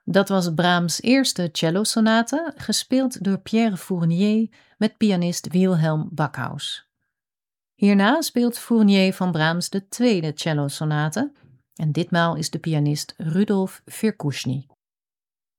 Dat was Brahms' eerste cellosonate, gespeeld door Pierre Fournier met pianist Wilhelm Backhaus. Hierna speelt Fournier van Brahms de tweede cellosonate en ditmaal is de pianist Rudolf Virkushny.